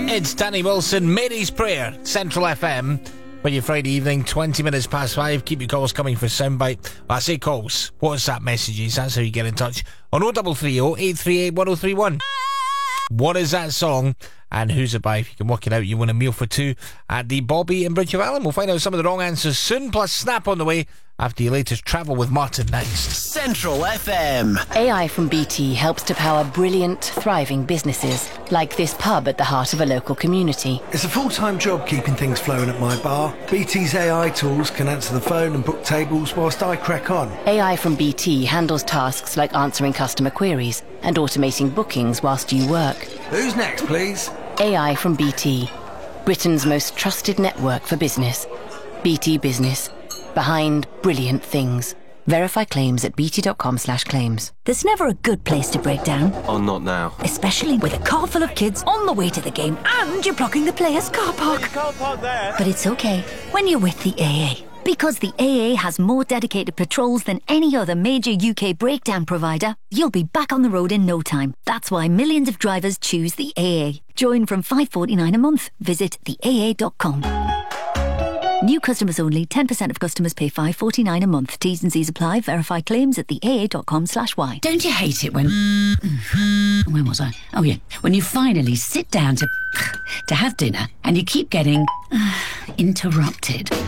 It's Danny Wilson, Mary's Prayer, Central FM. For your Friday evening, 20 minutes past 5. Keep your calls coming for Soundbite. Well, I say calls, WhatsApp messages, that's how you get in touch. On 0330 838 1031. What is that song? And who's it by? If you can work it out, you win a meal for two at the Bobby in Bridge of Allen. We'll find out some of the wrong answers soon, plus Snap on the way after your latest Travel with Martin next. Central FM. AI from BT helps to power brilliant, thriving businesses, like this pub at the heart of a local community. It's a full-time job keeping things flowing at my bar. BT's AI tools can answer the phone and book tables whilst I crack on. AI from BT handles tasks like answering customer queries and automating bookings whilst you work. Who's next, please? AI from BT, Britain's most trusted network for business. BT Business. Behind brilliant things. Verify claims at bt.com/claims. There's never a good place to break down. Oh, not now. Especially with a car full of kids on the way to the game and you're blocking the players' car park. You can't park there. But it's okay when you're with the AA. Because the AA has more dedicated patrols than any other major UK breakdown provider, you'll be back on the road in no time. That's why millions of drivers choose the AA. Join from $5.49 a month. Visit theaa.com. New customers only. 10% of customers pay $5.49 a month. T's and C's apply. Verify claims at theaa.com/y. Don't you hate it when... Where was I? Oh, yeah. When you finally sit down to have dinner and you keep getting interrupted.